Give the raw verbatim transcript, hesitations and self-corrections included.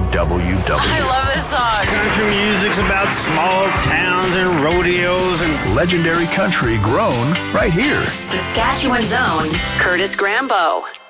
W W. I love this song. Country music's about small towns and rodeos and legendary country grown right here. Saskatchewan's own Curtis Grambo.